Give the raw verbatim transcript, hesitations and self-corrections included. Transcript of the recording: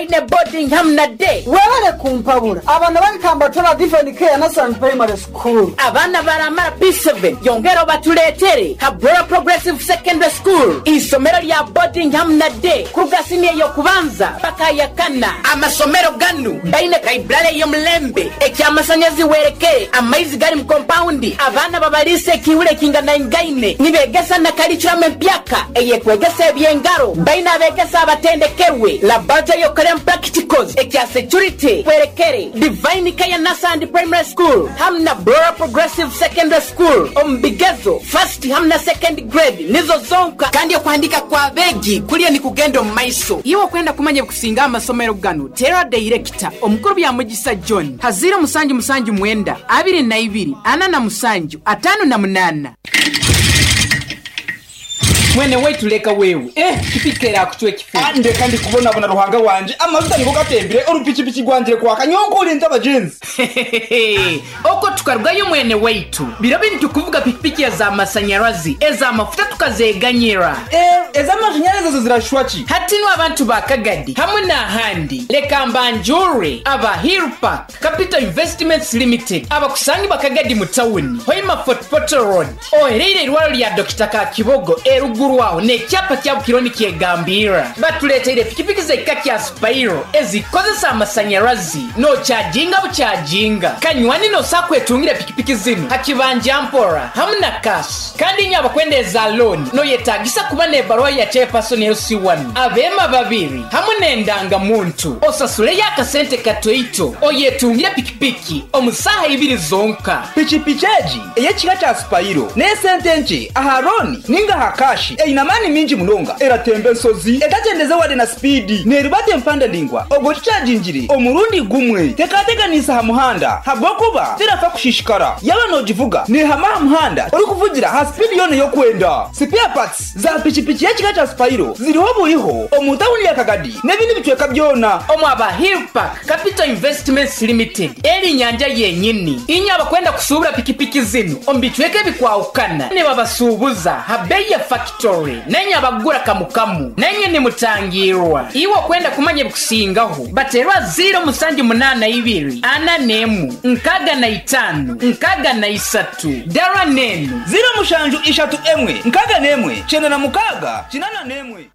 mbaine boarding hamna day wewe kumpabura abana bankamba tola different care na Sun Primary School abana baramara P seven yongero batuletere Habura Progressive Secondary School isomero lya boarding hamna day kugasini yo kubanza paka yakana amasomero ganu mbaine kaibrale yo mlembe ekyamasanyezi wereke amaizi gari mu compound abana babalise kiwule kingana ingaine nibegesa na curriculum mpyaka eyekwegesa ebyengaro mbaine abegesa abatendekerwe laboratory yo curriculum practicals ekya security werekere Divine Kaya Nasa and Primary School hamna Bora Progressive Secondary School ombigezo first hamna second grade nizo zonka kandi okuandika kwa begi kuliya ni kugendo maiso iwo kwenda kumanya kusinga amasomero gano Terra Director omukuru bya Mugisa John hazira musanju musanju mwenda abiri na ibiri ana na musanju atano na munana mwene wetu leka wewe eh kipikera kutwe kifi ande kandi kubona bona ruhanga wanje amazuta niko gatembere orupichipichi gwanje kwa kanyonko urinda abagenzi oko tukarugayo mwene wetu birabe nitukuvuga pikipiki ya za masanyarazi eza mafuta tukazeganyira eh eza mashanyarazi zo zirashwachi hatino abantu bakagadi hamwe na handi leka mbanjure aba Hill Park Capital Investments Limited aba kusangi bakagadi mu town hoima Fort Road oherere irwaro lya Doctor Kakibogo eru Guruwao ne cyapa cya Bukironi kiegambira batuletere pikipiki zeka kya Spiro ezikozesa amasanyarazi no charginga bucharginga kanywani no sakwetungire pikipiki zino hakibanja mpora hamna cash kandi nyaba kwendeza loan no yetagisa kuba ne barwa ya chairperson L C one abema babiri hamune ndanga muntu osasule yaka sente katoito oyetungire pikipiki omusaha ibiri zonka pichipicheji eyekika kya Spiro ne sente nchi aharoni ninga hakashi einamani minji munonga eratembe nsozi etatendeze wade na speedi neribate mpanda ndingwa ogo chargingiri omurundi gumwe tekateganisa ha muhanda habwokuba tirafa kushishikara yaba no jivuga ne hama muhanda uri kuvugira ha speed yone yo kwenda spare parts za pichipichi yekika kya Spiro ziriho buriho omutawuni ya Kagadi nebindi bitweka byona omu aba Hill Park Capital Investments Limited eri nyanja yenyini inyaba kwenda kusubura pikipiki zino ombitweke bikwaukana ne babasubuza habeya factory nenya bagura kamukamu nenye ni mutangirwa iwo kwenda kumanye kusingaho baterwa zero musanji munana ibiri ana nemu nkaga na itanu nkaga na isatu dara nenu zero mushanju ishatu emwe nkaga nemwe chenda na mukaga chinana nemwe